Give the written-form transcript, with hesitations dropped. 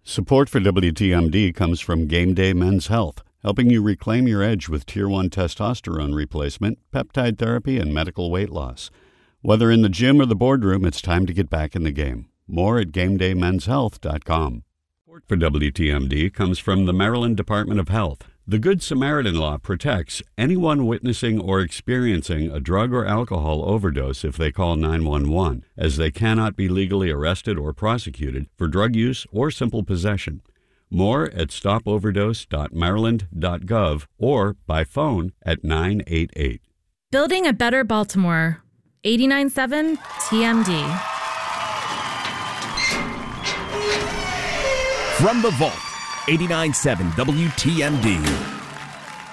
Support for WTMD comes from Game Day Men's Health, helping you reclaim your edge with Tier 1 testosterone replacement, peptide therapy, and medical weight loss. Whether in the gym or the boardroom, it's time to get back in the game. More at GameDayMen'sHealth.com. Support for WTMD comes from the Maryland Department of Health. The Good Samaritan Law protects anyone witnessing or experiencing a drug or alcohol overdose if they call 911, as they cannot be legally arrested or prosecuted for drug use or simple possession. More at stopoverdose.maryland.gov or by phone at 988. Building a better Baltimore. 89.7 TMD. From the vault, 89.7 WTMD.